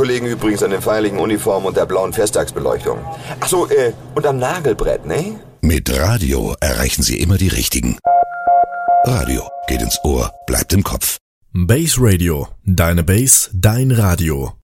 Kollegen übrigens an den feierlichen Uniformen und der blauen Festtagsbeleuchtung. Ach so, und am Nagelbrett, ne? Mit Radio erreichen Sie immer die Richtigen. Radio geht ins Ohr, bleibt im Kopf. Base Radio. Deine Base, dein Radio.